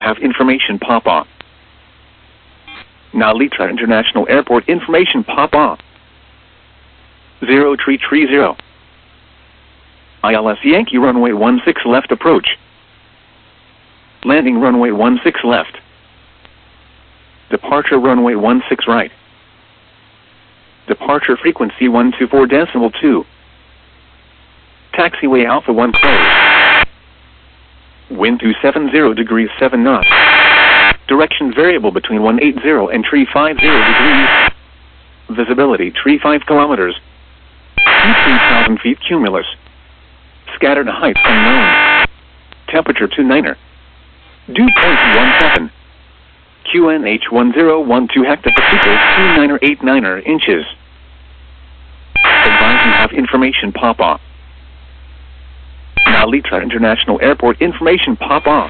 Have information pop up. Narita International Airport information pop up. 0330. ILS Yankee runway 16 left approach. Landing runway 16 left. Departure runway 16 right. Departure frequency 124.2. Taxiway Alpha 1 closed. Wind 270 degrees 7 knots. Direction variable between 180 and 350 degrees. Visibility 35 kilometers. 3,000 feet cumulus. Scattered heights unknown. Temperature 29er. Dew point 17. QNH 1012 hectopascals 2989 inches. Advise you have information pop up. Narita International Airport information pop up.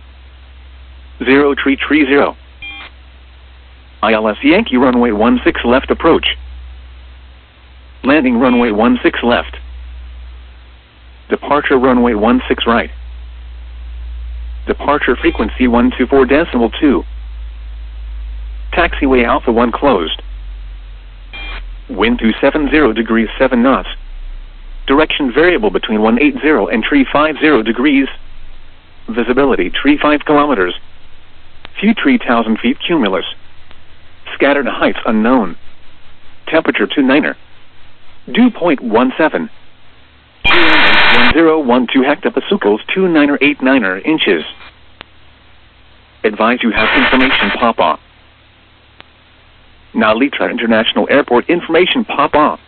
0330. ILS Yankee runway 16 left approach. Landing runway 16 left. Departure runway 16 right. Departure frequency 124.2. Taxiway Alpha 1 closed. Wind 270 degrees 7 knots. Direction variable between 180 and 350 degrees. Visibility 35 kilometers. Few 3,000 feet cumulus. Scattered heights unknown. Temperature 29er. Dew point 17. QNH 1012 hectopascals 2989 inches. Advise you have information pop up. Narita International Airport information pop up.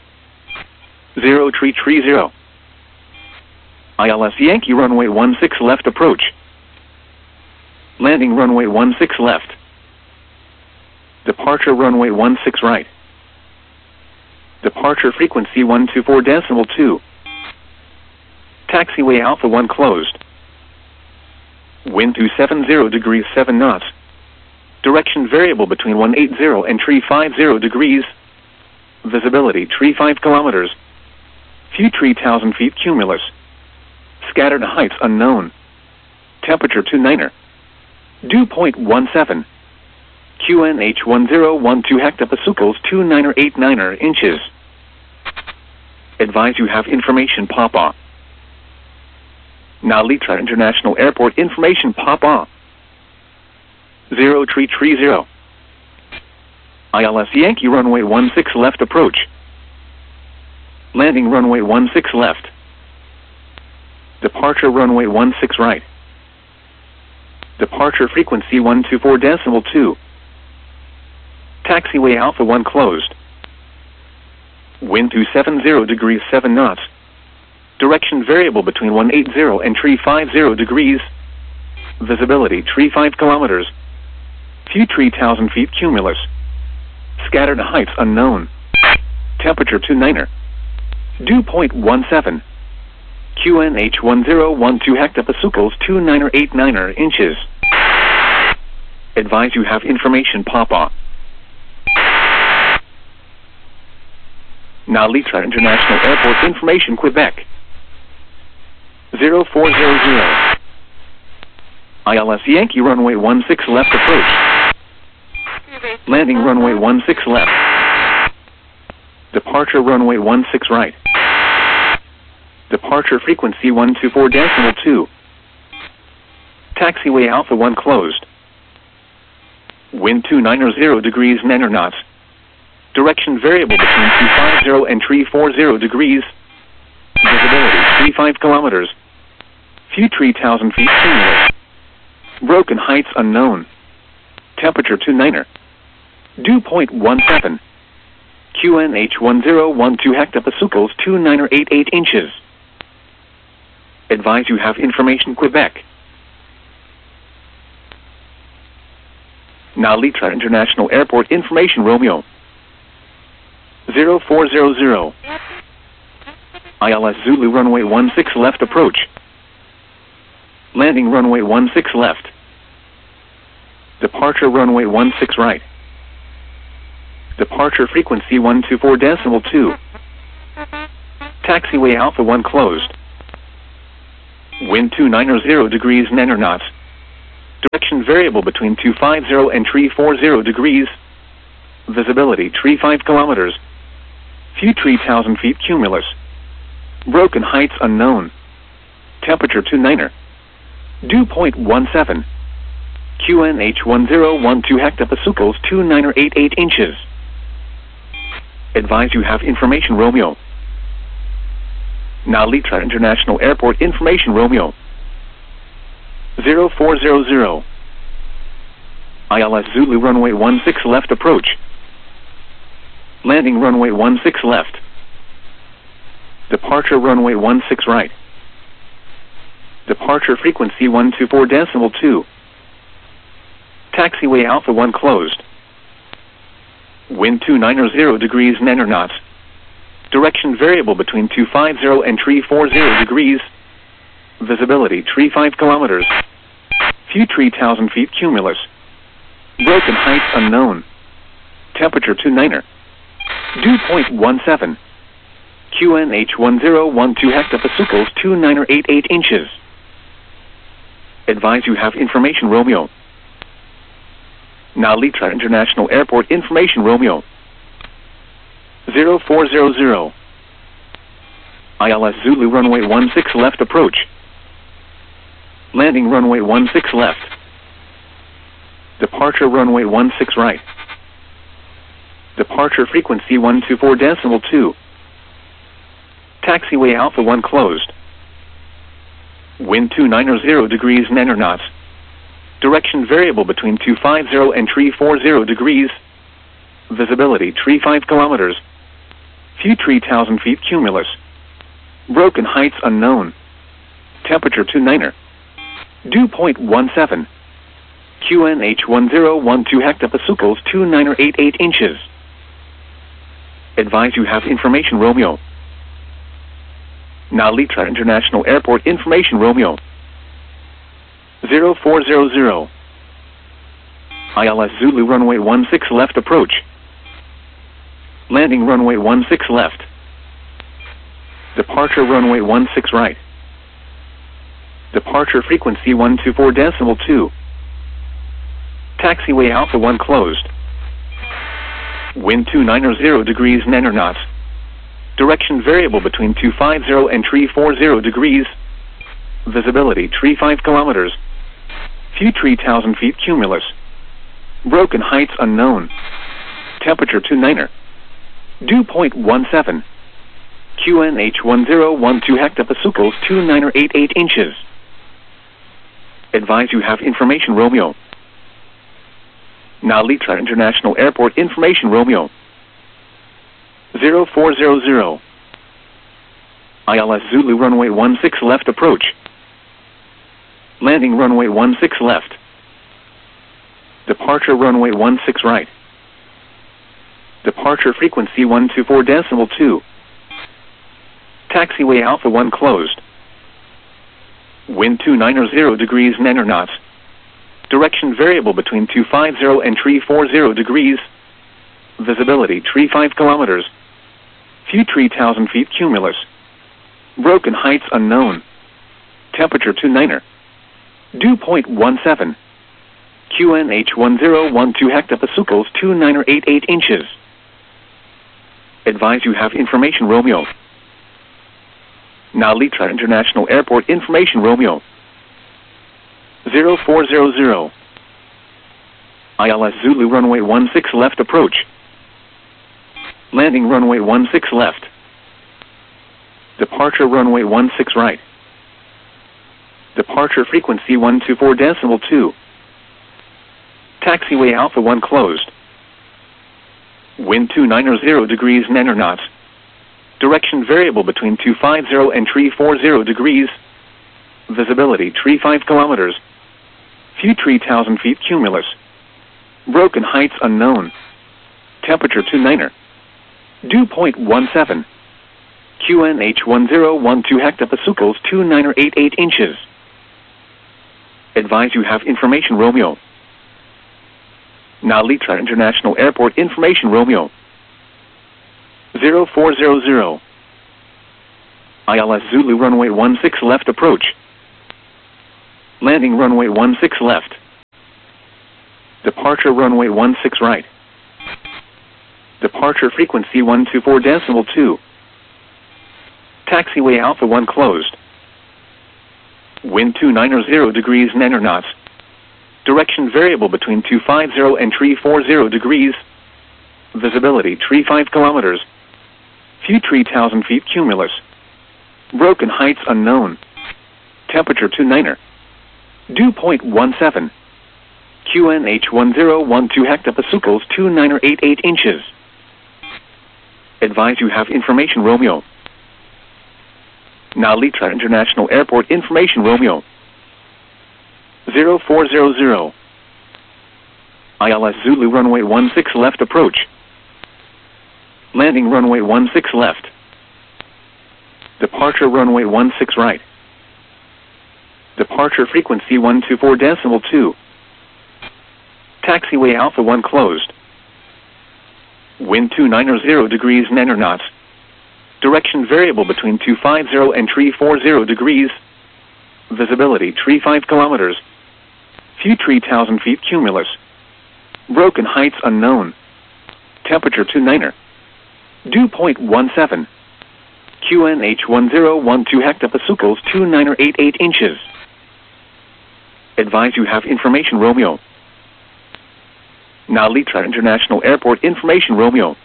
0330. ILS Yankee runway 16 left approach. Landing runway 16 left. Departure runway 16 right. Departure frequency 124.2. Taxiway Alpha 1 closed. Wind 270 degrees 7 knots. Direction variable between 180 and 350 degrees. Visibility 35 kilometers. Few 3,000 feet cumulus. Scattered heights unknown. Temperature 29er. Dew point 17. QNH 1012 hectopascals 2989 inches. Advise you have information pop up. Narita International Airport information pop up. 0330. ILS Yankee runway 16 left approach. Landing runway 16 left. Departure runway 16 right. Departure frequency 124.2. Taxiway Alpha 1 closed. Wind 270 degrees 7 knots. Direction variable between 180 and 350 degrees. Visibility 35 kilometers. Few 3,000 feet cumulus. Scattered heights unknown. Temperature 29er. Dew point 17. QNH 1012 hectopascals 2989 inches. Advise you have information pop up. Narita International Airport information Quebec. 0400. ILS Yankee runway 16 left approach. Landing runway 16 left. Departure runway 16 right. Departure frequency 124.2. Taxiway Alpha 1 closed. Wind 290 degrees 9 knots. Direction variable between 250 and 340 degrees. Visibility 35 kilometers. Few 3,000 feet cumulus. Broken heights unknown. Temperature 29er. Dew point 17. QNH 1012 hectopascals 2988 inches. Advise you have information Quebec. Narita International Airport information Romeo. 0400. ILS Zulu runway 16 left approach. Landing runway 16 left. Departure runway 16 right. Departure frequency 124.2. Taxiway Alpha 1 closed. Wind 290 degrees 9 knots. Direction Direction variable between 250 and 340 degrees. Visibility 35 kilometers. View 3,000 feet cumulus. Broken heights unknown. Temperature 29er. Dew point 17. QNH 1012 hectopascals 2988 inches. Advise you have information Romeo. Now Litra International Airport information Romeo. 0400. ILS Zulu runway 16 left approach. Landing runway 16 left. Departure runway 16 right. Departure frequency 124.2. Taxiway Alpha 1 closed. Wind 290 degrees 9 knots. Direction variable between 250 and 340 degrees. Visibility 35 kilometers. View 3,000 feet cumulus. Broken heights unknown. Temperature 29er. Dew point 17. QNH 1012 hectopascals 2988 inches. Advise you have information Romeo. Now Litra International Airport information Romeo. 0400. ILS Zulu runway 16 left approach. Landing runway 16 left. Departure runway 16 right. Departure frequency 124.2. Taxiway Alpha 1 closed. Wind 290 degrees 9 knots. Direction variable between 250 and 340 degrees. Visibility 35 kilometers. View 3,000 feet cumulus. Broken heights unknown. Temperature 29er. Dew point 17. QNH 1012 hectopascals 2988 inches. Advise you have information Romeo. Now Litra International Airport information Romeo. 0400. ILS Zulu runway 16 left approach. Landing runway 16 left. Departure runway 16 right. Departure frequency 124.2. Taxiway Alpha 1 closed. Wind 290 degrees 9 knots. Direction variable between 250 and 340 degrees. Visibility 35 kilometers. View 3,000 feet cumulus. Broken heights unknown. Temperature 29er. Dew point 17. QNH 1012 hectopascals 2988 inches. Advise you have information Romeo. Now Litra International Airport information Romeo. 0400. ILS Zulu runway 16 left approach. Landing runway 16 left. Departure runway 16 right. Departure frequency 124.2. Taxiway Alpha 1 closed. Wind 290 degrees 9 knots. Direction variable between 250 and 340 degrees. Visibility 35 kilometers. View 3,000 feet cumulus. Broken heights unknown. Temperature 29er. Dew point 17. QNH 1012 hectopascals 2988 inches. Advise you have information Romeo. Now Litra International Airport information Romeo. 0400. ILS Zulu runway 16 left approach. Landing runway 16 left. Departure runway 16 right. Departure frequency 124.2. Taxiway Alpha 1 closed. Wind 290 degrees 9 knots. Direction variable between 250 and 340 degrees. Visibility 35 kilometers. View 3,000 feet cumulus. Broken heights unknown. Temperature 29er. Dew point 17. QNH 1012 hectopascals 2988 inches. Advise you have information Romeo. Now Litra International Airport information Romeo. 0400. ILS Zulu runway 16 left approach. Landing runway 16 left. Departure runway 16 right. Departure frequency 124.2. Taxiway Alpha 1 closed. Wind 290 degrees 9 knots. Direction variable between 250 and 340 degrees. Visibility 35 kilometers. Few 3,000 feet cumulus. Broken heights unknown. Temperature 29er. Dew point 17. QNH 1012 hectopascals 2988 inches. Advise you have information Romeo. Narita International Airport information Romeo. 0400. ILS Zulu runway 16 left approach. Landing runway 16 left. Departure runway 16 right. Departure frequency 124.2. Taxiway Alpha 1 closed. Wind 290 degrees 9 knots. Direction variable between 250 and 340 degrees. Visibility 35 kilometers. Few 3,000 feet cumulus. Broken heights unknown. Temperature 29er. Dew point 17. QNH 1012 hectopascals 2988 inches. Advise you have information Romeo. Narita International Airport information Romeo.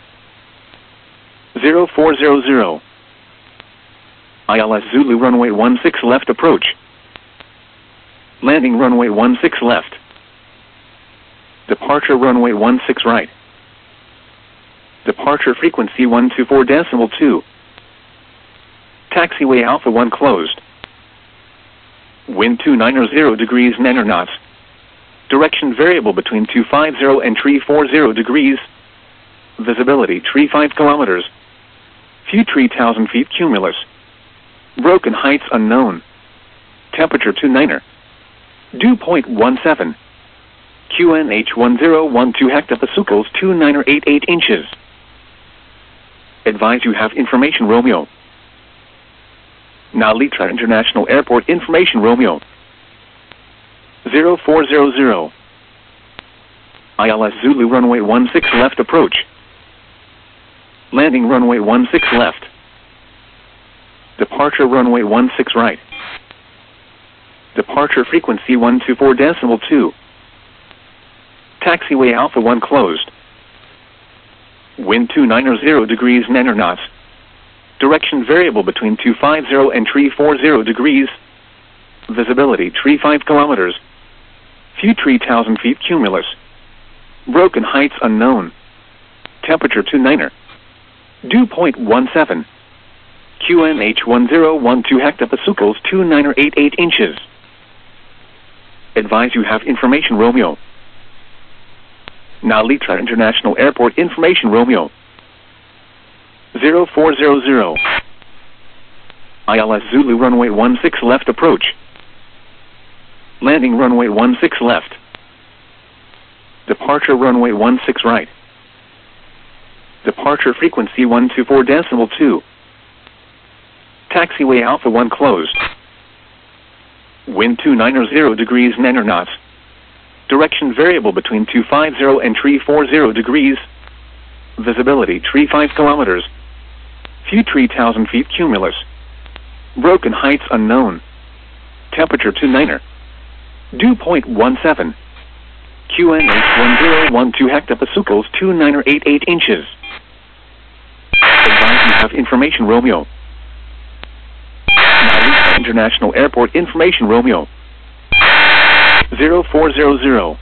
0400. ILS Zulu runway 16 left approach. Landing runway 16 left. Departure runway 16 right. Departure frequency 124.2. Taxiway Alpha 1 closed. Wind 290 degrees 9 knots. Direction variable between 250 and 340 degrees. Visibility 35 kilometers. Few 3,000 feet cumulus. Broken heights unknown. Temperature 29er. Dew point 17. QNH 1012 hectopascals 2988 inches. Advise you have information Romeo. Narita International Airport information Romeo. 0400. ILS Zulu runway 16 left approach. Landing runway 16 left. Departure runway 16 right. Departure frequency 124.2. Taxiway Alpha 1 closed. Wind 290 degrees 9 knots. Direction variable between 250 and 340 degrees. Visibility 35 kilometers. Few 3,000 feet cumulus. Broken heights unknown. Temperature 29er. Dew point 17. QNH 1012 hectopascals 2988 inches. Advise you have information Romeo. Narita International Airport information Romeo. 0400. ILS Zulu runway 16 left approach. Landing runway 16 left. Departure runway 16 right. Departure frequency 124.2. Taxiway Alpha 1 closed. Wind 290 degrees 9 knots. Direction variable between 250 and 340 degrees. Visibility 35 kilometers. Few 3,000 feet cumulus. Broken heights unknown. Temperature 29er. Dew point 17. QNH 1012 hectopascals 2988 inches. Advise you have information Romeo. Narita International Airport information Romeo. 0400.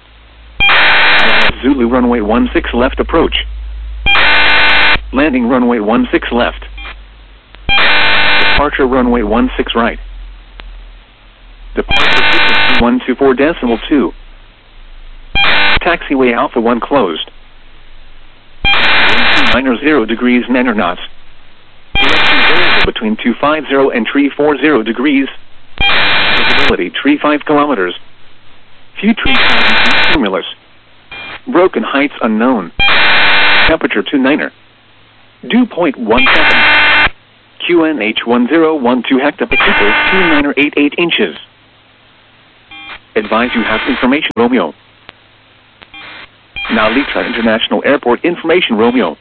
Zulu runway 16 left approach. Landing runway 16 left. Departure runway 16 right. Departure frequency 124.2. Taxiway Alpha 1 closed. 90 degrees 9 knots. Direction variable between 250 and 340 degrees. Visibility 35 kilometers. Few 3,000 feet cumulus. Broken heights unknown. Temperature 29er. Dew point 17. QNH 1012 hectopascals 2988 inches. Advise you have information Romeo. Now Litra International Airport information Romeo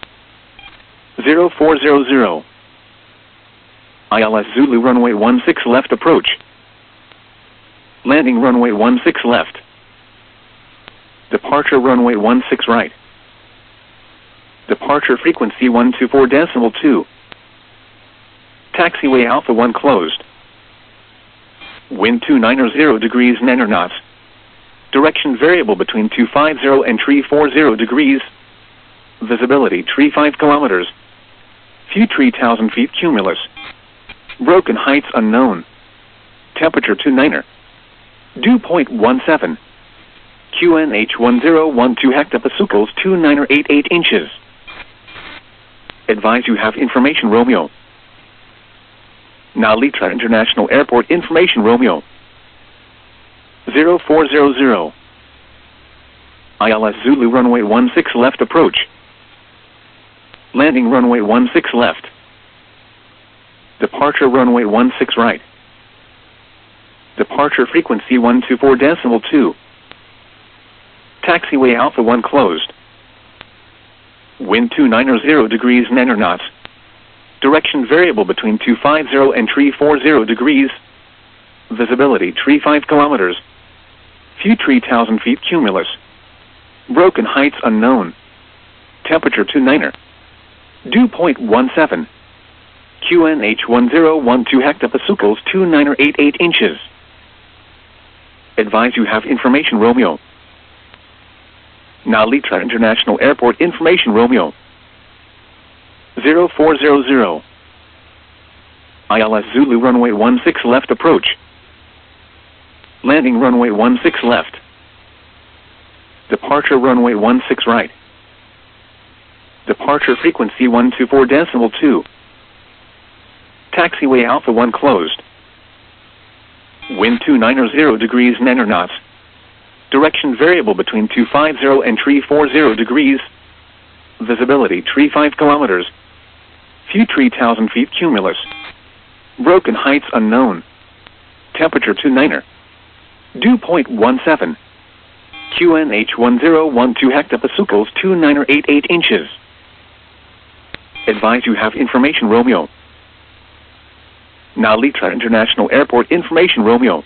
0400 ILS Zulu runway 16 left approach. Landing runway 16 left. Departure runway 16 right. Departure frequency 124.2. Taxiway Alpha 1 closed. Wind 290 degrees 9 knots. Direction variable between 250 and 340 degrees. Visibility 35 kilometers. Few 3,000 feet cumulus. Broken heights unknown. Temperature 29er. Dew point 17. QNH 1012 hectopascals 2988 inches. Advise you have information Romeo. Now Litra International Airport information Romeo 0400 ILS Zulu runway 16 left approach. Landing runway 16 left. Departure runway 16 right. Departure frequency 124.2. Taxiway Alpha 1 closed. Wind 290 degrees 9 knots. Direction variable between 250 and 340 degrees. Visibility 35 kilometers. Few 3,000 feet cumulus. Broken heights unknown. Temperature 29er. Dew point 17. QNH 1012 hectopascals 2988 inches. Advise you have information Romeo. Now Litra International Airport information Romeo 0400 ILS Zulu runway 16 left approach. Landing runway 16 left. Departure runway 16 right. Departure frequency 124.2. Taxiway Alpha 1 closed. Wind 290 degrees 9 knots. Direction variable between 250 and 340 degrees. Visibility 35 kilometers. Few 3,000 feet cumulus. Broken heights unknown. Temperature 29er. Dew point 17. QNH 1012 hectopascals 2988 inches. Advise you have information Romeo. Now Litra International Airport information Romeo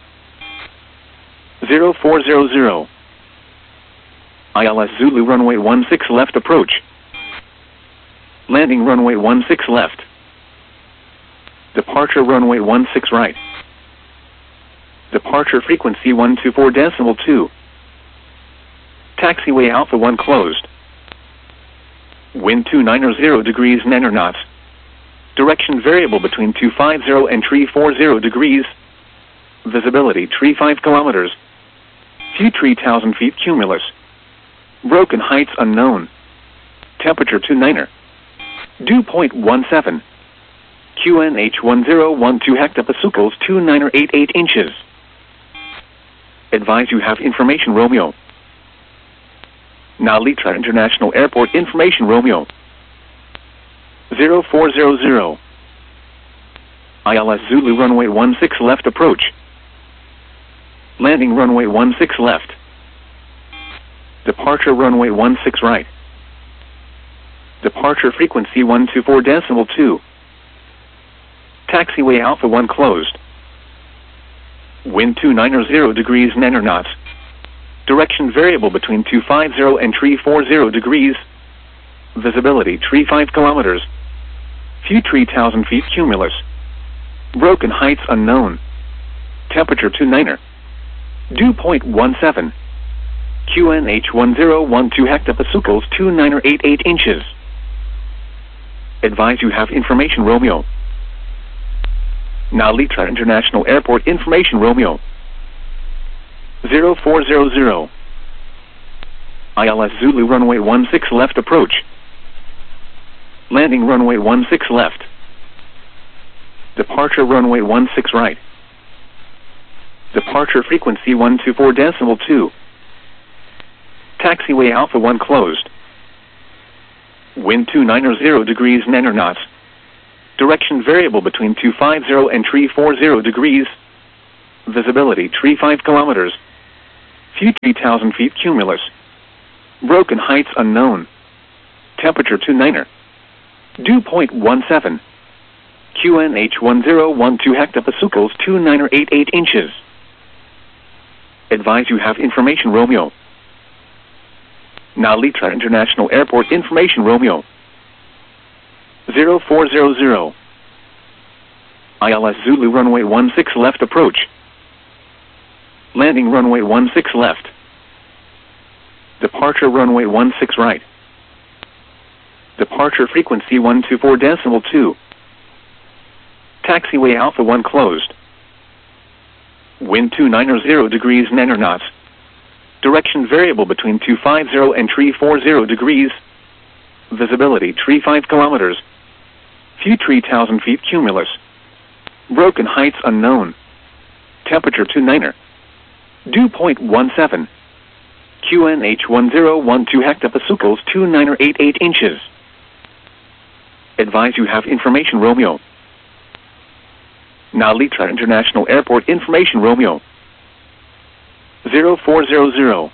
0400 ILS Zulu runway 16 left approach. Landing runway 16 left. Departure runway 16 right. Departure frequency 124.2. Taxiway Alpha 1 closed. Wind 290 degrees 9 knots. Direction variable between 250 and 340 degrees. Visibility 35 kilometers. Few 3,000 feet cumulus. Broken heights unknown. Temperature 29er. Dew point 17. QNH 1012 hectopascals 2988 inches. Advise you have information Romeo. Now Litra International Airport information Romeo 0400 ILS Zulu runway 16 left approach. Landing runway 16 left. Departure runway 16 right. Departure frequency 124.2. Taxiway Alpha 1 closed. Wind 290 degrees 9 knots. Direction variable between 250 and 340 degrees. Visibility 35 kilometers. Few 3,000 feet cumulus. Broken heights unknown. Temperature 29er. Dew point 17. QNH 1012 hectopascals 2988 inches. Advise you have information Romeo. Now Litra International Airport information Romeo 0400 ILS Zulu runway 16 left approach. Landing runway 16 left. Departure runway 16 right. Departure frequency 124.2. Taxiway Alpha 1 closed. Wind 290 degrees 9 knots. Direction variable between 250 and 340 degrees. Visibility 35 kilometers. Few 3,000 feet cumulus. Broken heights unknown. Temperature 29er. Dew point 17. QNH 1012 hectopascals 2988 inches. Advise you have information Romeo. Nalitra International Airport information Romeo. 0400. ILS Zulu runway 16 left approach. Landing runway 16 left. Departure runway 16 right. Departure frequency 124.2. Taxiway Alpha 1 closed. Wind 290 degrees 9 knots. Direction variable between 250 and 340 degrees. Visibility 35 kilometers. Few 3,000 feet cumulus. Broken heights unknown. Temperature 29er. Dew point 17. QNH 1012 hectopascals 2988 inches. Advise you have information Romeo. Nalitra International Airport information Romeo. 0400.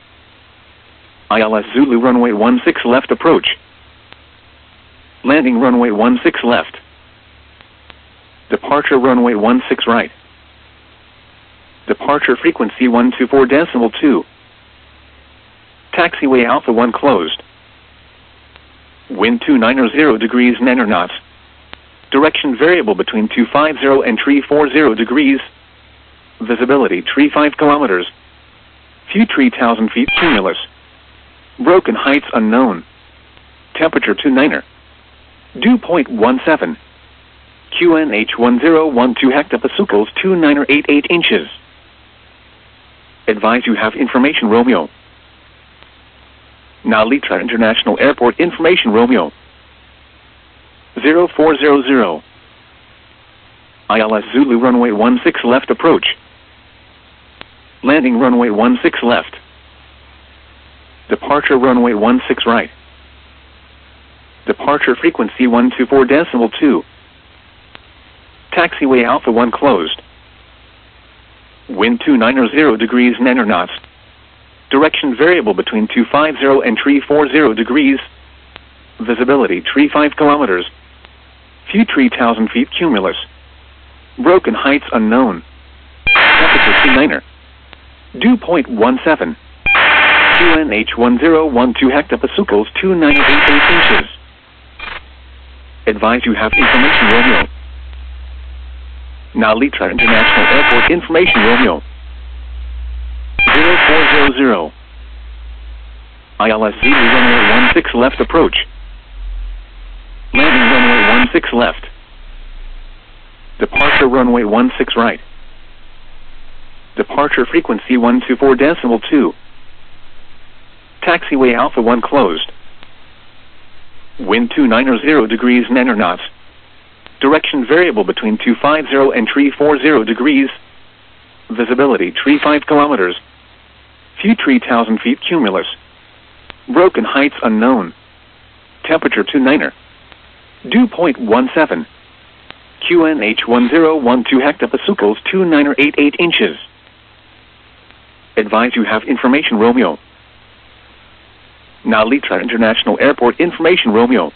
ILS Zulu runway 16 left approach. Landing runway 16 left. Departure runway 16 right. Departure frequency 124.2. Taxiway Alpha 1 closed. Wind 290 degrees 9 knots. Direction variable between 250 and 340 degrees. Visibility 35 kilometers. Few 3,000 feet cumulus. Broken heights unknown. Temperature 29er. Dew point 17. QNH 1012 hectopascals 2988 inches. Advise you have information Romeo. Nalitra International Airport information Romeo. 0400. ILS Zulu runway 16 left approach. Landing runway 16 left. Departure runway 16 right. Departure frequency 124.2. Taxiway Alpha 1 closed. Wind 290 degrees 9 knots. Direction variable between 250 and 340 degrees. Visibility 35 kilometers. Few 3,000 feet cumulus. Broken heights unknown. Temperature 29er. Dew point 17. QNH 1012 hectopascals 2988 inches. Advise you have information Romeo. Nalitra International Airport information Romeo. 0400. ILS Zulu runway 16 left approach. Landing runway 16 left. Departure runway 16 right. Departure frequency 124.2. Taxiway Alpha 1 closed. Wind 290 degrees 9 knots. Direction variable between 250 and 340 degrees. Visibility 35 kilometers. Few 3,000 feet cumulus. Broken heights unknown. Temperature 29er. Dew point 17. QNH 1012 hectopascals 2988 inches. Advise you have information Romeo. Nalitra International Airport information Romeo.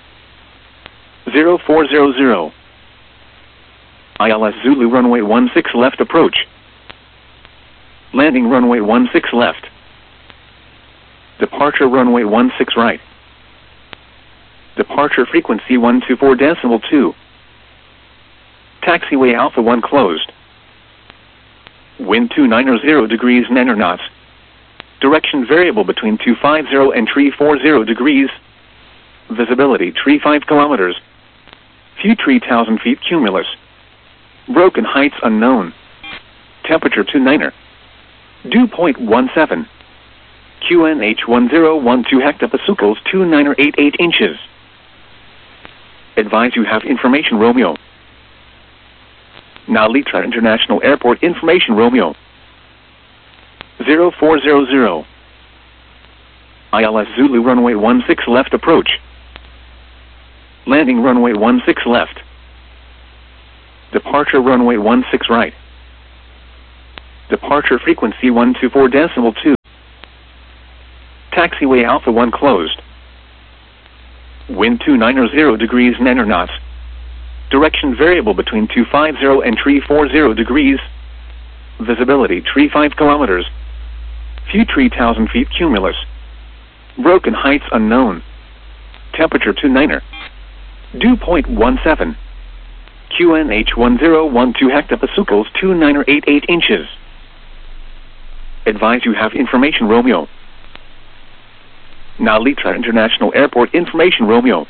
0400. ILS Zulu runway 16 left approach. Landing runway 16 left. Departure runway 16 right. Departure frequency 124.2. Taxiway Alpha 1 closed. Wind 290 degrees 9 knots. Direction variable between 250 and 340 degrees. Visibility 35 kilometers. Few 3,000 feet cumulus. Broken heights unknown. Temperature 29er. Dew point 17. QNH 1012 hectopascals 2988 inches. Advise you have information Romeo. Nalitra International Airport information Romeo. 0400. ILS Zulu runway 16 left approach. Landing runway 16 left. Departure runway 16 right. Departure frequency 124.2. Taxiway Alpha 1 closed. Wind 290 degrees 9 knots. Direction variable between 250 and 340 degrees. Visibility 35 kilometers. View 3,000 feet cumulus. Broken heights unknown. Temperature 29er. Dew point 17. QNH 1012 hectopascals 2988 inches. Advise you have information Romeo. Now Litra International Airport information Romeo.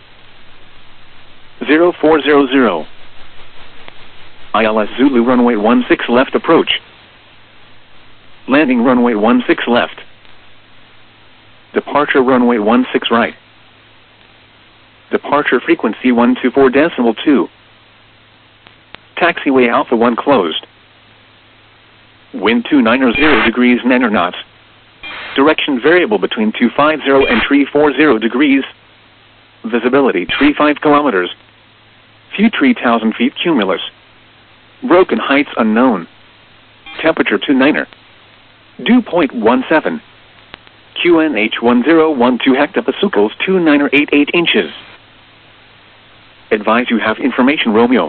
0400. ILS Zulu runway 16 left approach. Landing runway 16 left. Departure runway 16 right. Departure frequency 124.2. Taxiway Alpha 1 closed. Wind 290 degrees 9 knots. Direction variable between 250 and 340 degrees. Visibility 35 kilometers. View 3,000 feet cumulus. Broken heights unknown. Temperature 29er. Dew point 17. QNH 1012 hectopascals 2988 inches. Advise you have information Romeo.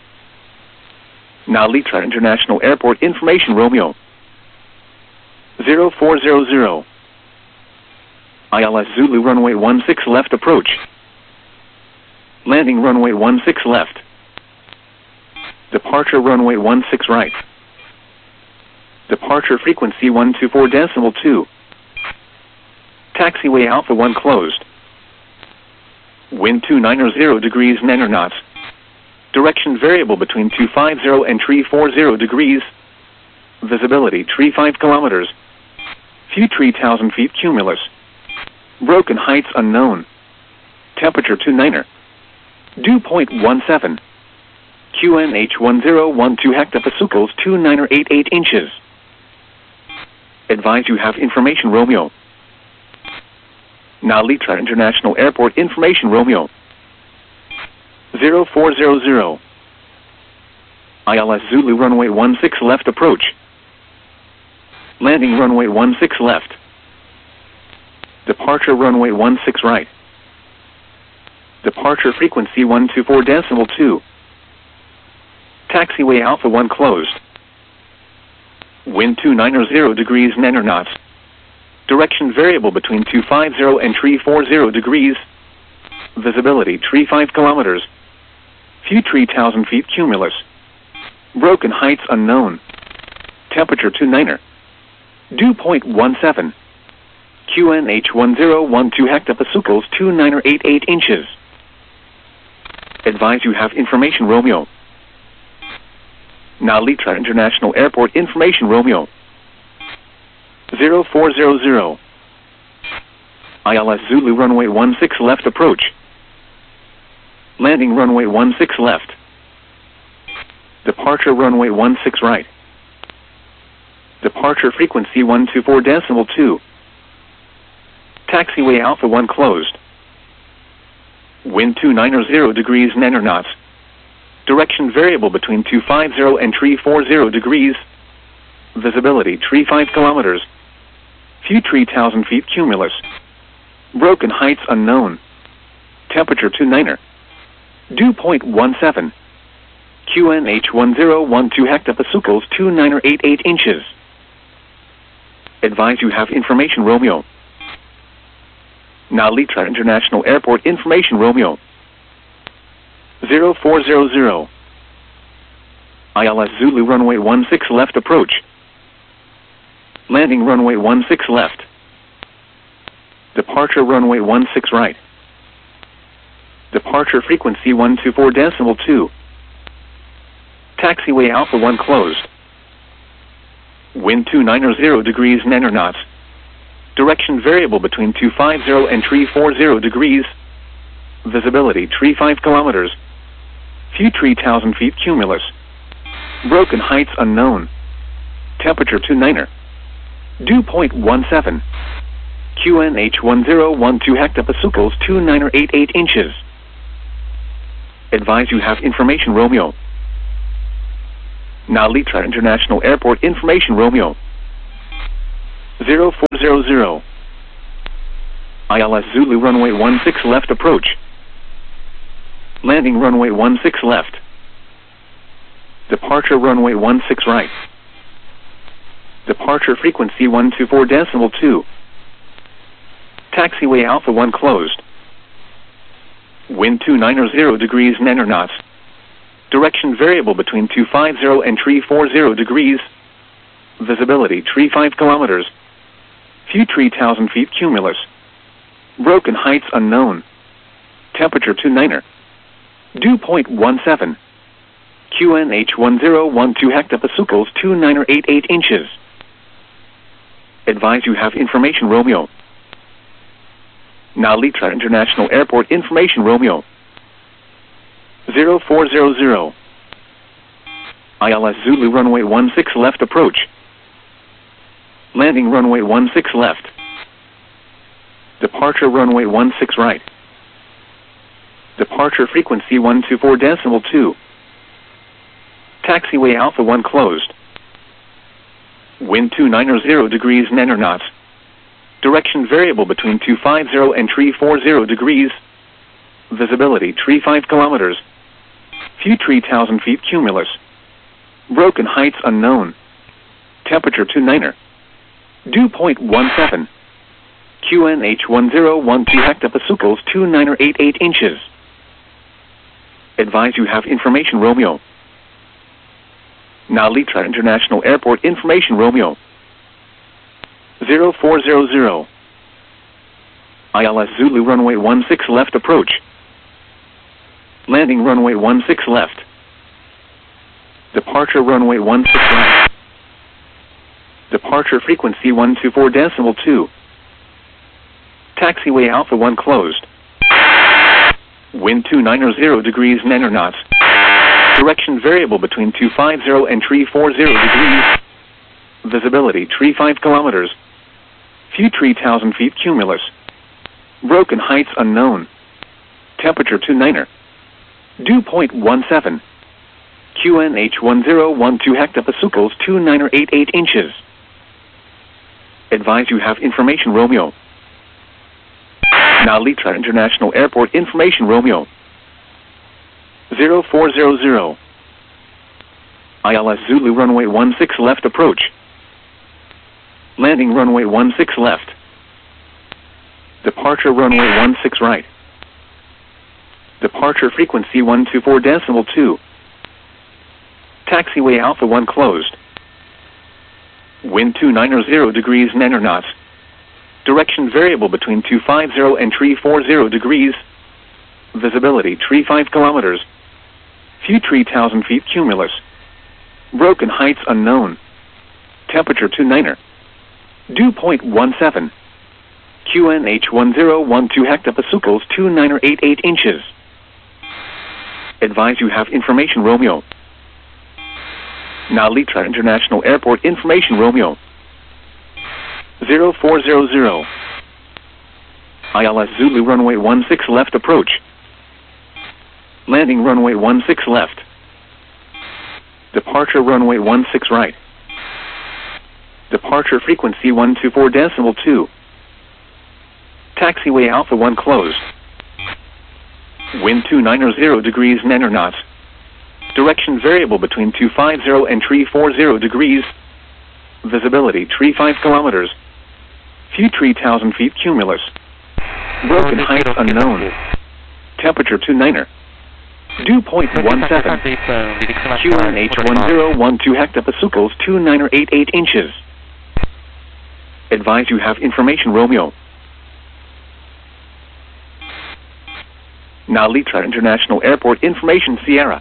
Now Litra International Airport information Romeo. 0400. ILS Zulu runway 16 left approach. Landing runway 16 left. Departure runway 16 right. Departure frequency 124.2. Taxiway Alpha 1 closed. Wind 290 degrees 9 knots. Direction variable between 250 and 340 degrees. Visibility 35 kilometers. View 3,000 feet cumulus. Broken heights unknown. Temperature 29er. Dew point 17. QNH 1012 hectopascals 2988 inches. Advise you have information Romeo. Now Litra International Airport information Romeo. 0400. ILS Zulu runway 16 left approach. Landing runway 16 left. Departure runway 16 right. Departure frequency 124.2. Taxiway Alpha 1 closed. Wind 290 degrees 9 knots. Direction variable between 250 and 340 degrees. Visibility 35 kilometers. View 3,000 feet cumulus. Broken heights unknown. Temperature 29er. Dew point 17. QNH 1012 hectopascals 2988 inches. Advise you have information Romeo. Now Litra International Airport information Romeo. 0400. ILS Zulu runway 16 left approach. Landing runway 16 left. Departure runway 16 right. Departure frequency 124.2. Taxiway Alpha 1 closed. Wind 290 degrees 9 knots. Direction variable between 250 and 340 degrees. Visibility 35 kilometers. View 3,000 feet cumulus. Broken heights unknown. Temperature 29er. Dew point 17. QNH 1012 hectopascals 2988 inches. Advise you have information Romeo. Now Litra International Airport information Romeo. 0400. ILS Zulu runway 16 left approach. Landing runway 16 left. Departure runway 16 right. Departure frequency 124.2. Taxiway Alpha 1 closed. Wind 290 degrees 9 knots. Direction variable between 250 and 340 degrees. Visibility 35 kilometers. View 3,000 feet cumulus. Broken heights unknown. Temperature 29er. Dew point 17. QNH 1012 hectopascals 2988 inches. Advise you have information Romeo. Now Litra International Airport information Romeo. 0400. ILS Zulu runway 16 left approach. Landing runway 16 left. Departure runway 16 right. Departure frequency 124.2. Taxiway Alpha 1 closed. Wind 290 degrees 9 knots. Direction variable between 250 and 340 degrees. Visibility 35 kilometers. Few 3,000 feet cumulus. Broken heights unknown. Temperature 29er. Dew point 17. QNH 1012 hectopascals 2988 inches. Advise you have information Romeo. Nalitra International Airport information Romeo. 0400. ILS Zulu runway 16 left approach. Landing runway 16 left. Departure runway 16 right. Departure frequency 124.2. Taxiway Alpha 1 closed. Wind 290 degrees 9 knots. Direction variable between 250 and 340 degrees. Visibility 35 kilometers. Few 3,000 feet cumulus. Broken heights unknown. Temperature 29er. Dew point 17. QNH 1012 hectopascals 2988 inches. Advise you have information Romeo. Nalitra International Airport information Romeo. 0400. ILS Zulu runway 16 left approach. Landing runway 16 left. Departure runway 16 right. Departure frequency 124.2. Taxiway Alpha 1 closed. Wind 290 degrees 9 knots. Direction variable between 250 and 340 degrees. Visibility 35 kilometers. Few 3,000 feet cumulus. Broken heights unknown. Temperature 29er. Dew point 17. QNH 1012 hectopascals 2988 inches. Advise you have information Romeo. Nalitra International Airport information Romeo. 0400. ILS Zulu runway 16 left approach. Landing runway 16 left. Departure runway 16 right. Departure frequency 124.2. Taxiway Alpha 1 closed. Wind 290 degrees 9 knots. Direction variable between 250 and 340 degrees. Visibility 35 kilometers. Few 3,000 feet cumulus. Broken heights unknown. Temperature 29er. Dew point 17. QNH 1012 hectopascals 2988 inches. Advise you have information Romeo. Nalitra International Airport information Romeo. 0400. ILS Zulu runway 16 left approach. Landing runway 16 left. Departure runway 16 right. Departure frequency 124.2. Taxiway Alpha 1 closed. Wind 290 degrees 9 knots. Direction variable between 250 and 340 degrees. Visibility 35 kilometers. Few 3,000 feet cumulus. Broken heights unknown. Temperature 29er. Dew point 17. QNH 1012 hectopascals 2988 inches. Advise you have information Romeo. Nalitra International Airport information Sierra.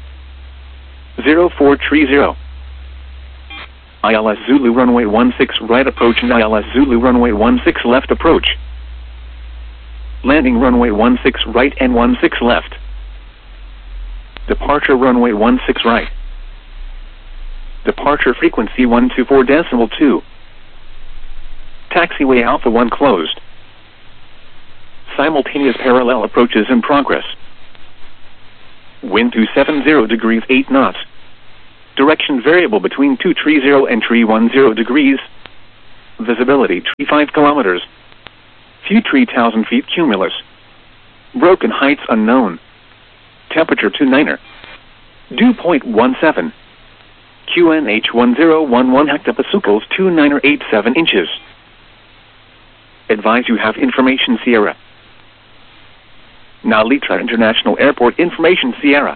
0430. ILS Zulu runway 16 right approach and ILS Zulu runway 16 left approach. Landing runway 16 right and 16 left. Departure runway 16 right. Departure frequency 124.2. Taxiway Alpha 1 closed. Simultaneous parallel approaches in progress. Wind 270 degrees 8 knots. Direction variable between 230 and 310 degrees. Visibility 35 kilometers. View 3,000 feet cumulus. Broken heights unknown. Temperature 29er. Dew point 17. QNH 1011 hectopascals 2987 inches. Advise you have information Sierra. Now Litra International Airport information Sierra.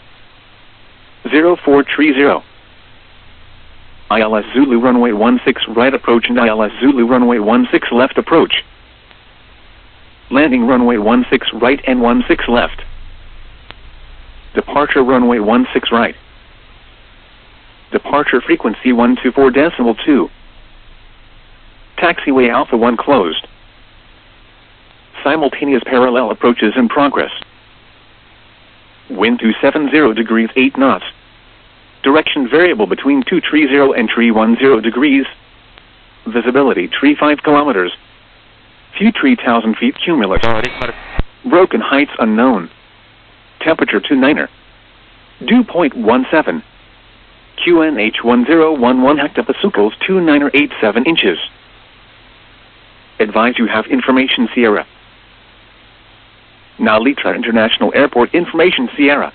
0430. ILS Zulu runway 16 right approach and ILS Zulu runway 16 left approach. Landing runway 16 right and 16 left. Departure runway 16 right. Departure frequency 124.2. Taxiway Alpha 1 closed. Simultaneous parallel approaches in progress. Wind 270 degrees 8 knots. Direction variable between 230 and 310 degrees. Visibility 35 kilometers. View 3,000 feet cumulus. Broken heights unknown. Temperature 29er. Dew point 17. QNH 1011 hectopascals 2987 inches. Advise you have information Sierra. Now Litra International Airport information Sierra.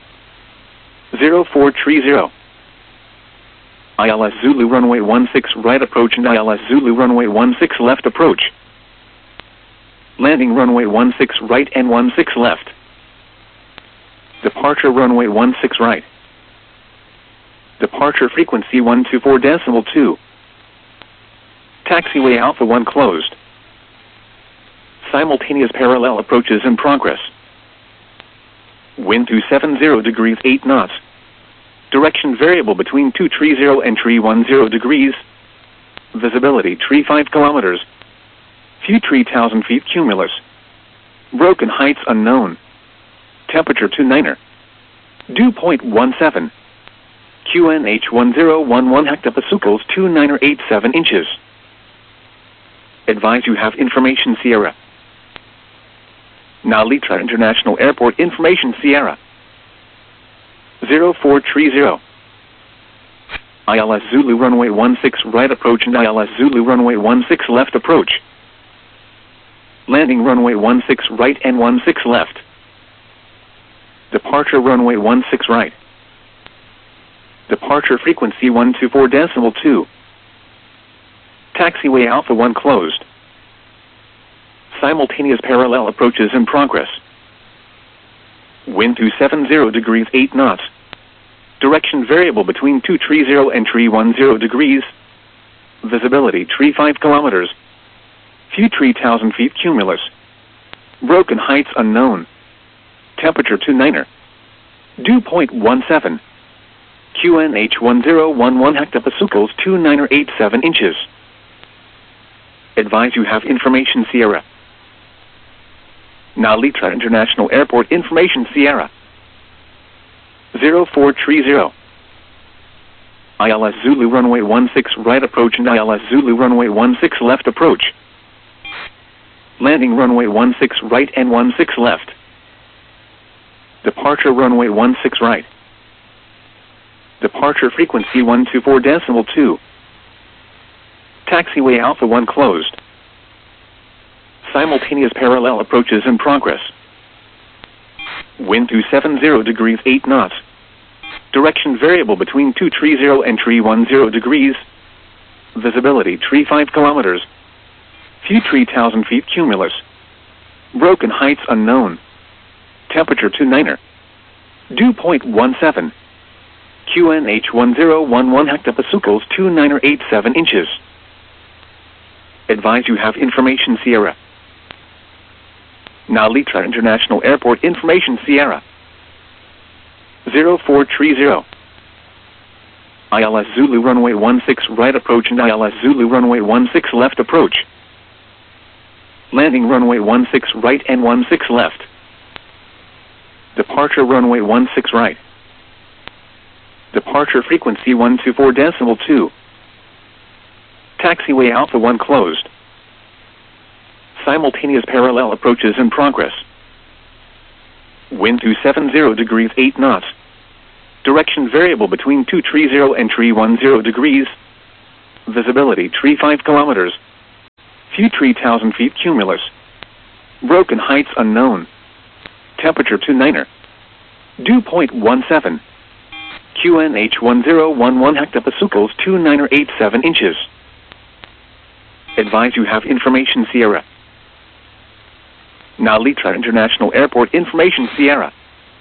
0430. ILS Zulu runway 16 right approach and ILS Zulu runway 16 left approach. Landing runway 16 right and 16 left. Departure runway 16 right. Departure frequency 124.2. Taxiway Alpha 1 closed. Simultaneous parallel approaches in progress. Wind 270 degrees 8 knots. Direction variable between 230 and 310 degrees. Visibility 35 kilometers. View 3,000 feet cumulus. Broken heights unknown. Temperature 29er. Dew point 17. QNH 1011 hectopascals 2987 inches. Advise you have information Sierra. Now Litra International Airport information Sierra. 0430. ILS Zulu runway 16 right approach and ILS Zulu runway 16 left approach. Landing runway 16 right and 16 left. Departure runway 16 right. Departure frequency 124.2. Taxiway Alpha 1 closed. Simultaneous parallel approaches in progress. Wind 270 degrees 8 knots. Direction variable between 230 and 310 degrees. Visibility 35 kilometers. View 3,000 feet cumulus. Broken heights unknown. Temperature 29er. Dew point 17. QNH 1011 hectopascals 2987 inches. Advise you have information Sierra. Now Litra International Airport information Sierra. 0430. ILS Zulu runway 16 right approach and ILS Zulu runway 16 left approach. Landing runway 16 right and 16 left. Departure runway 16 right. Departure frequency 124.2. Taxiway Alpha 1 closed. Simultaneous parallel approaches in progress. Wind 270 degrees 8 knots. Direction variable between 230 and 310 degrees. Visibility 35 kilometers. View 3,000 feet cumulus. Broken heights unknown. Temperature 29er. Dew point 17. QNH 1011 hectopascals 2987 inches. Advise you have information Sierra. Now Litra International Airport information Sierra. 0430. ILS Zulu runway 16 right approach and ILS Zulu runway 16 left approach. Landing runway 16 right and 16 left. Departure runway 16 right. Departure frequency 124.2. Taxiway Alpha 1 closed. Simultaneous parallel approaches in progress. Wind 270 degrees 8 knots. Direction variable between 230 and 310 degrees. Visibility 35 kilometers. View 3,000 feet cumulus. Broken heights unknown. Temperature 29er. Dew point 17. QNH 1011 hectopascals 2987 inches. Advise you have information Sierra. Nalitra International Airport information Sierra.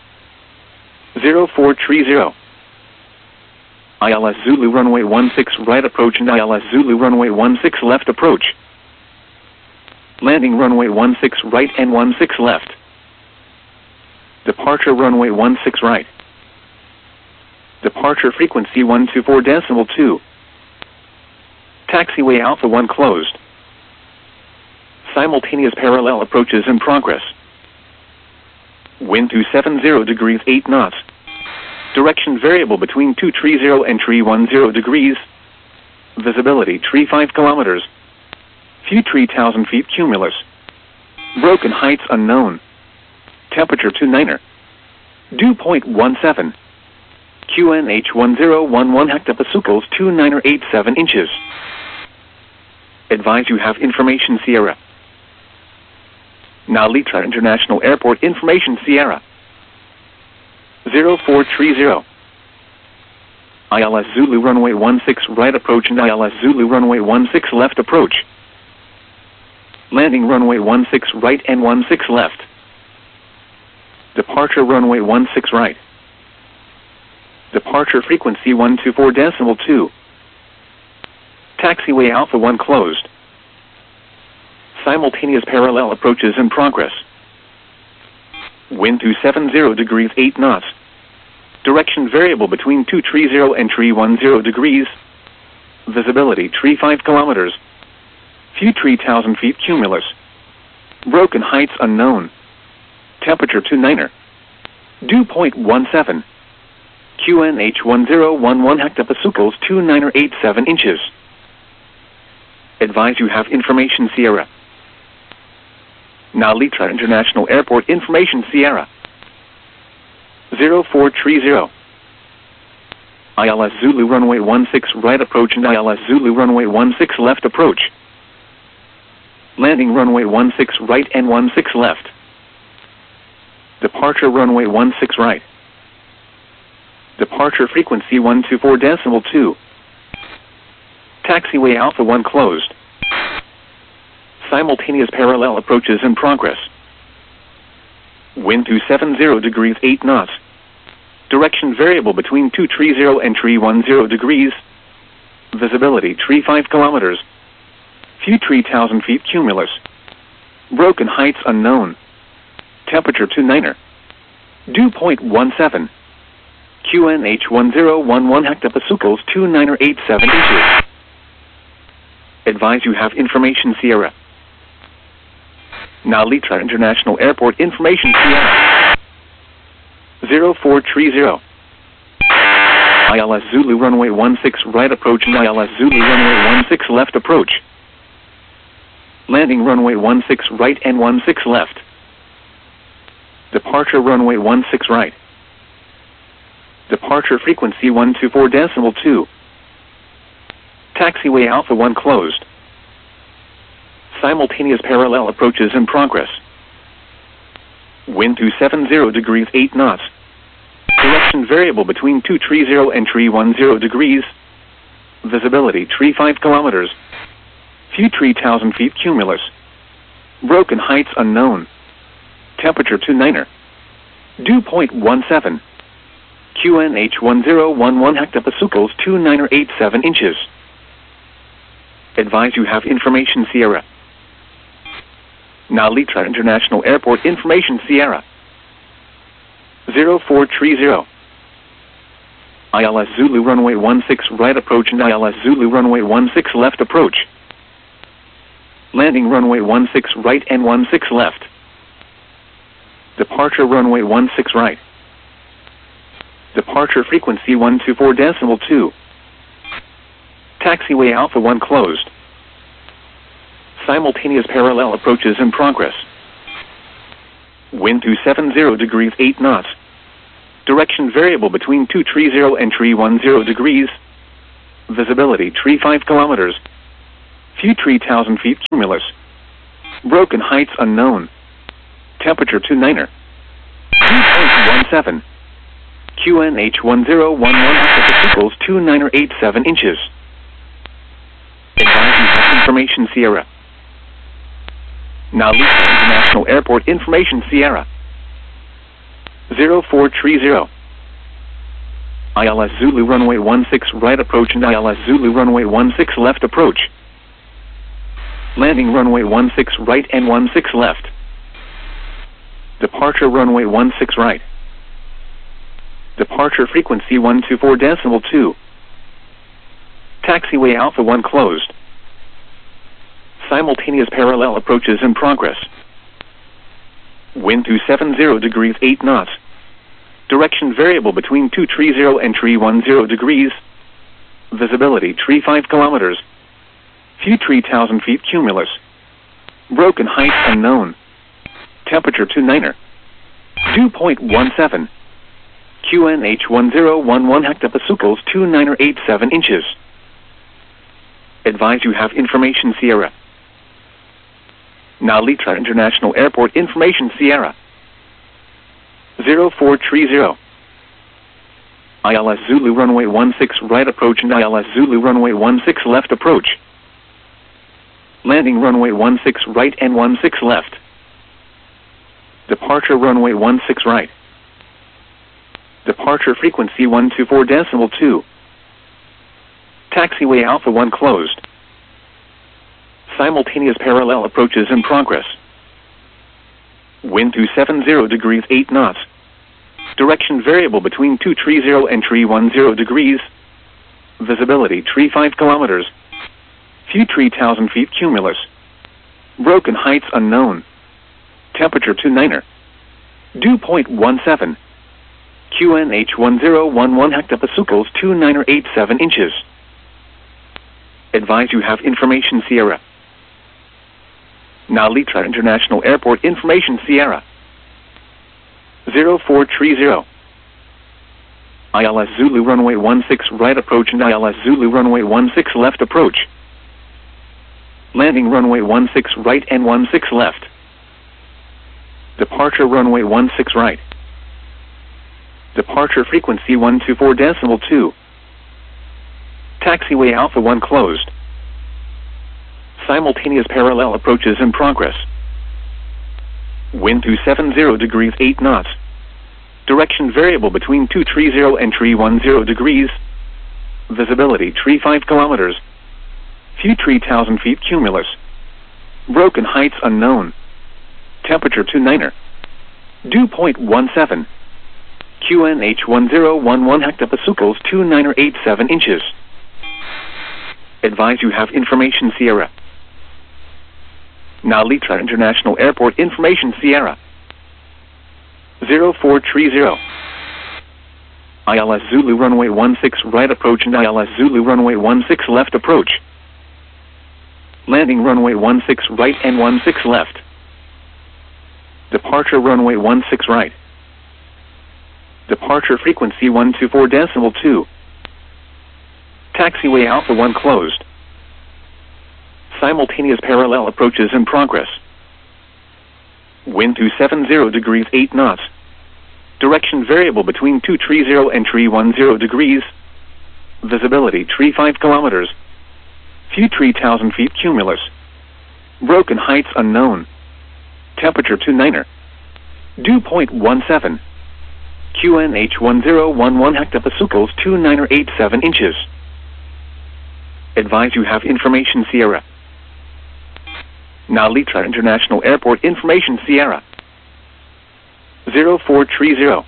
0430. ILS Zulu runway 16 right approach and ILS Zulu runway 16 left approach. Landing runway 16 right and 16 left. Departure runway 16 right. Departure frequency 124.2. Taxiway Alpha 1 closed. Simultaneous parallel approaches in progress. Wind 270 degrees 8 knots. Direction variable between 230 and 310 degrees. Visibility 35 kilometers. View 3,000 feet cumulus. Broken heights unknown. Temperature 29er. Dew point 17. QNH 1011 hectopascals 2987 inches. Advise you have information Sierra. Nalitra International Airport information Sierra. 0430. ILS Zulu runway 16 right approach and ILS Zulu runway 16 left approach. Landing runway 16 right and 16 left. Departure runway 16 right. Departure frequency 124.2. Taxiway Alpha 1 closed. Simultaneous parallel approaches in progress. Wind 270 degrees 8 knots. Direction variable between 230 and 310 degrees. Visibility 35 kilometers. View 3,000 feet cumulus. Broken heights unknown. Temperature 29er. Dew point 17. QNH 1011 hectopascals 2987 inches. Advise you have information Sierra. Nalitra International Airport information Sierra. 0430. ILS Zulu runway 16 right approach and ILS Zulu runway 16 left approach. Landing runway 16 right and 16 left. Departure runway 16 right. Departure frequency 124.2. Taxiway Alpha 1 closed. Simultaneous parallel approaches in progress. Wind 270 degrees 8 knots. Direction variable between 230 and 310 degrees. Visibility 35 kilometers. View 3,000 feet cumulus. Broken heights unknown. Temperature 29er. Dew point 17. QNH 1011 hectopascals 2987 inches. Advise you have information Sierra. Nalitra International Airport information Sierra. 0430. ILS Zulu runway 16 right approach and ILS Zulu runway 16 left approach. Landing runway 16 right and 16 left. Departure runway 16 right. Departure frequency 124.2. Taxiway Alpha 1 closed. Simultaneous parallel approaches in progress. Wind 270 degrees 8 knots. Direction variable between 230 and 310 degrees. Visibility 35 kilometers. View 3,000 feet cumulus. Broken heights unknown. Temperature 29er. Dew point 17. QNH 1011 hectopascals 2987 inches. Advise you have information Sierra. Nalitra International Airport information Sierra. 0430. ILS Zulu runway 16 right approach and ILS Zulu runway 16 left approach. Landing runway 16 right and 16 left. Departure runway 16 right. Departure frequency 124.2. Taxiway Alpha 1 closed. Simultaneous parallel approaches in progress. Wind 270 degrees 8 knots. Direction variable between 230 and 310 degrees. Visibility 35 kilometers. Few 3,000 feet cumulus. Broken heights unknown. Temperature 29er. 2.17. QNH 1011 equals 2987 inches. Advising Health Information Sierra. Now Lisa International Airport Information Sierra. 0430. ILS Zulu runway 16 right approach and ILS Zulu runway 16 left approach. Landing runway 16 right and 16 left. Departure runway 16 right. Departure frequency 124.2. Taxiway Alpha 1 closed. Simultaneous parallel approaches in progress. Wind 270 degrees 8 knots. Direction variable between 230 and 310 degrees. Visibility 35 kilometers. Few 3,000 feet cumulus. Broken heights unknown. Temperature 29er. 2.17. QNH 1011 hectopascals 2987 inches. Advise you have information Sierra. Now Litra International Airport Information Sierra. 0430. ILS Zulu runway 16 right approach and ILS Zulu runway 16 left approach. Landing runway 16 right and 16 left. Departure runway 16 right. Departure frequency 124.2. Taxiway Alpha 1 closed. Simultaneous parallel approaches in progress. Wind 270 degrees 8 knots. Direction variable between 230 and 310 degrees. Visibility 35 kilometers. Few 3,000 feet cumulus. Broken heights unknown. Temperature 29er. 2.17. QNH 1011 hectopascals 2987 inches. Advise you have information Sierra. Now Litra International Airport Information Sierra. 0430. ILS Zulu runway 16 right approach and ILS Zulu runway 16 left approach. Landing runway 16 right and 16 left. Departure runway 16 right. Departure frequency 124.2. Taxiway Alpha 1 closed. Simultaneous parallel approaches in progress. Wind 270 degrees 8 knots. Direction variable between 230 and 310 degrees. Visibility 35 kilometers. Few 3,000 feet cumulus. Broken heights unknown. Temperature 29er. 2.17. QNH 1011 hectopascals 2987 inches. Advise you have information Sierra. Now Litra International Airport Information Sierra. 0430. ILS Zulu runway 16 right approach and ILS Zulu runway 16 left approach. Landing runway 16 right and 16 left. Departure runway 16 right. Departure frequency 124.2. Taxiway Alpha 1 closed. Simultaneous parallel approaches in progress. Wind 270 degrees 8 knots. Direction variable between 230 and 310 degrees. Visibility 35 kilometers. Few 3,000 feet cumulus. Broken heights unknown. Temperature 29er. 2.17. QNH 1011 hectopascals 2987 inches. Advise you have information Sierra. Now Litra International Airport Information Sierra. 0430.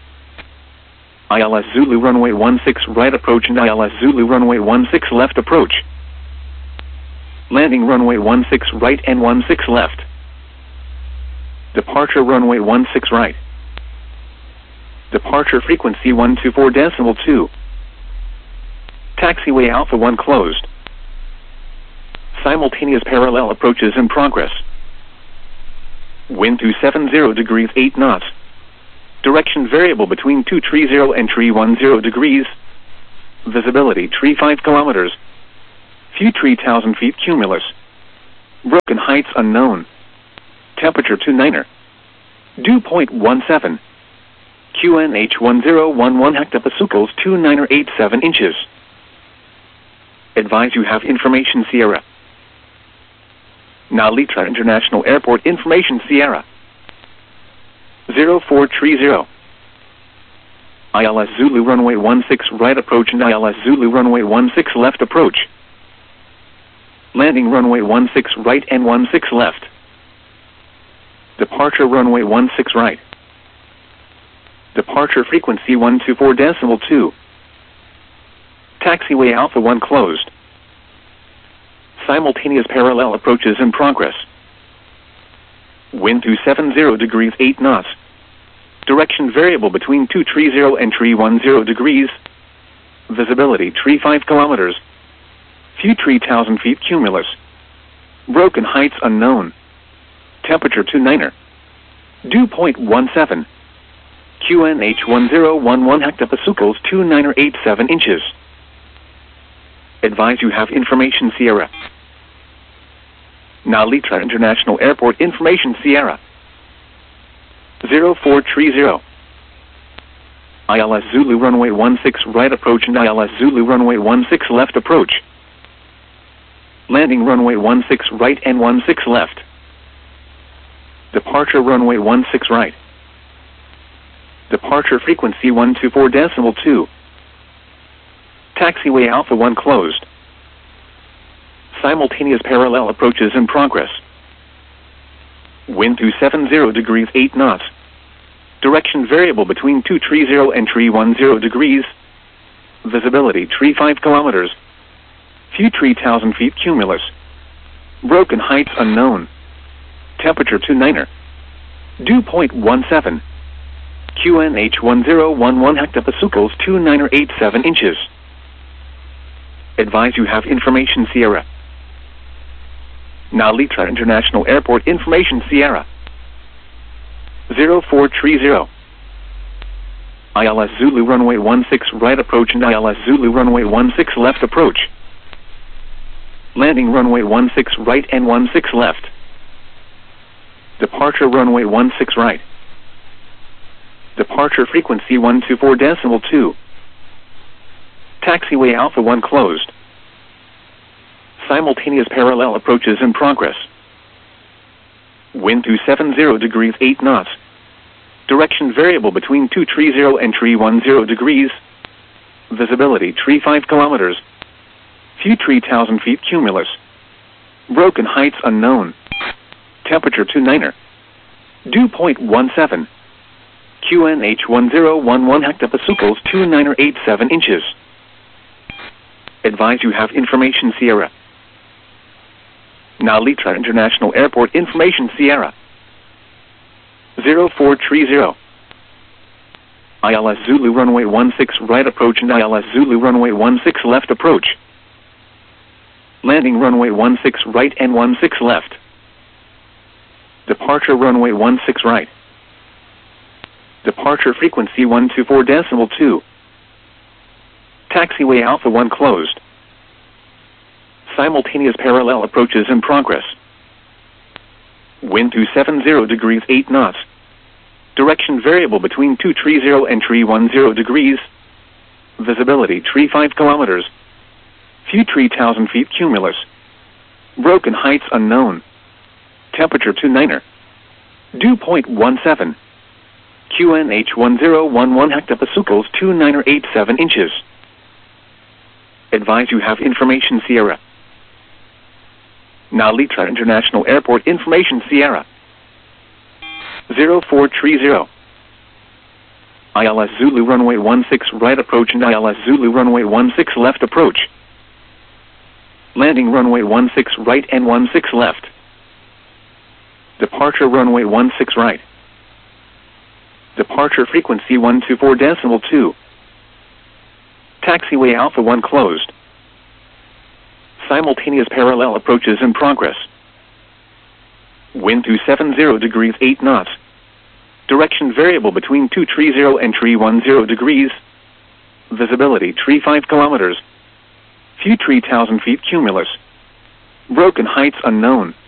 ILS Zulu runway 16 right approach and ILS Zulu runway 16 left approach. Landing runway 16 right and 16 left. Departure runway 16 right. Departure frequency 124.2. Taxiway Alpha 1 closed. Simultaneous parallel approaches in progress. Wind 270 degrees 8 knots. Direction variable between 230 and 310 degrees. Visibility 35 kilometers. View tree 1,000 feet cumulus. Broken heights unknown. Temperature 29er. Dew point 17. QNH 1011 hectopascals 2987 inches. Advise you have information Sierra. Now Litra International Airport information Sierra. 0430. ILS Zulu runway 16 right approach and ILS Zulu runway 16 left approach. Landing runway 16 right and 16 left. Departure runway 16 right. Departure frequency 124.2. Taxiway Alpha 1 closed. Simultaneous parallel approaches in progress. Wind 270 degrees 8 knots. Direction variable between 230 and 310 degrees. Visibility 35 kilometers. View tree 1,000 feet cumulus. Broken heights unknown. Temperature 29er. Dew point 17. QNH 1011 hectopascals 2987 inches. Advise you have information Sierra. Now Litra International Airport information Sierra. 0430. ILS Zulu runway 16 right approach and ILS Zulu runway 16 left approach. Landing runway 16 right and 16 left. Departure runway 16 right. Departure frequency 124.2. Taxiway Alpha 1 closed. Simultaneous parallel approaches in progress. Wind 270 degrees 8 knots. Direction variable between 230 and 310 degrees. Visibility 35 kilometers. View tree 1,000 feet cumulus. Broken heights unknown. Temperature 29er. Dew point 17. QNH 1011 hectopascals 2987 inches. Advise you have information Sierra. Now Litra International Airport information Sierra. 0430. ILS Zulu runway 16 right approach and ILS Zulu runway 16 left approach. Landing runway 16 right and 16 left. Departure runway 16 right. Departure frequency 124.2. Taxiway Alpha 1 closed. Simultaneous parallel approaches in progress. Wind 270 degrees 8 knots. Direction variable between 230 and 310 degrees. Visibility 35 kilometers. View tree 1,000 feet cumulus. Broken heights unknown. Temperature 29er. Dew point 17. QNH 1011 hectopascals 2987 inches. Advise you have information Sierra. Now Litra International Airport information Sierra. 0430. ILS Zulu runway 16 right approach and ILS Zulu runway 16 left approach. Landing runway 16 right and 16 left. Departure runway 16 right. Departure frequency 124.2. Taxiway Alpha 1 closed. Simultaneous parallel approaches in progress. Wind 270 degrees 8 knots. Direction variable between 230 and 310 degrees. Visibility 35 kilometers. View tree 1,000 feet cumulus. Broken heights unknown. Temperature 29er. Dew point 17. QNH 1011 hectopascals 2987 inches. Advise you have information Sierra. Now Litra International Airport information Sierra. 0430. ILS Zulu runway 16 right approach and ILS Zulu runway 16 left approach. Landing runway 16 right and 16 left. Departure runway 16 right. Departure frequency 124.2. Taxiway Alpha 1 closed. Simultaneous parallel approaches in progress. Wind 270 degrees 8 knots. Direction variable between 230 and 310 degrees. Visibility 35 kilometers. Few tree 1,000 feet cumulus. Broken heights unknown.